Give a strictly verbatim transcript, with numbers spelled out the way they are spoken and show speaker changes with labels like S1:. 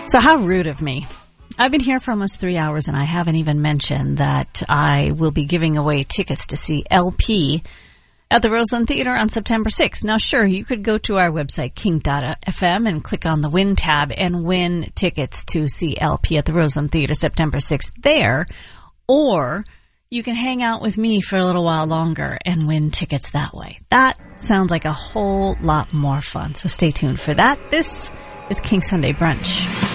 S1: So how rude of me. I've been here for almost three hours and I haven't even mentioned that I will be giving away tickets to see L P at the Roseland Theater on September sixth. Now, sure, you could go to our website, kink dot f m, and click on the Win tab and win tickets to see L P at the Roseland Theater September sixth there. Or you can hang out with me for a little while longer and win tickets that way. That sounds like a whole lot more fun. So stay tuned for that. This is Kink Sunday Brunch.